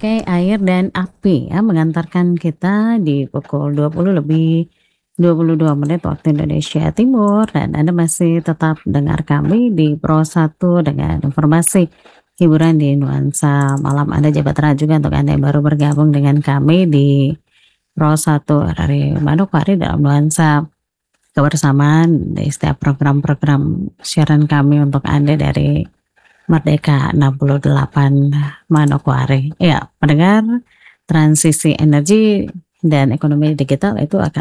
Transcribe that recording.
Oke, air dan api ya mengantarkan kita di pukul 20:22 waktu Indonesia Timur dan Anda masih tetap dengar kami di Pro 1 dengan informasi hiburan di nuansa malam. Ada jabat juga untuk Anda yang baru bergabung dengan kami di Pro 1 dari Manokwari dalam nuansa kebersamaan di setiap program-program siaran kami untuk Anda dari Merdeka 68 Manokwari. Ya, pendengar, transisi energi dan ekonomi digital itu akan